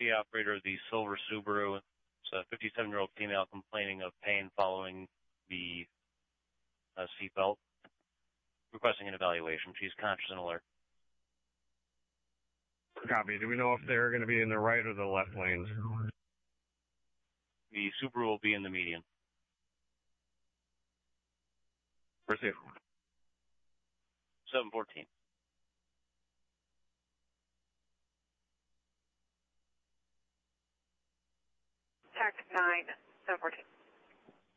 taxi operator of the silver Subaru. It's a 57-year-old female complaining of pain following the seatbelt, requesting an evaluation. She's conscious and alert. Copy. Do we know if they're going to be in the right or the left lanes? The Subaru will be in the median. Proceed. 714. Tax 9, 714.